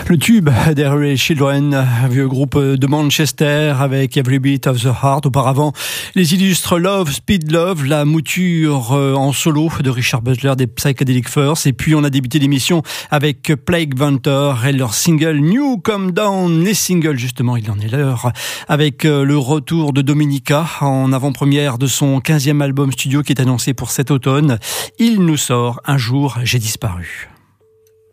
Le tube d'Airway Children, vieux groupe de Manchester avec Every Beat of the Heart. Auparavant, les illustres Love, Speed Love, la mouture en solo de Richard Butler des Psychedelic Furs. Et puis on a débuté l'émission avec Plague Venter et leur single New Come Down. Les singles, justement, il en est l'heure. Avec le retour de Dominica en avant-première de son 15e album studio qui est annoncé pour cet automne. Il nous sort Un jour, j'ai disparu.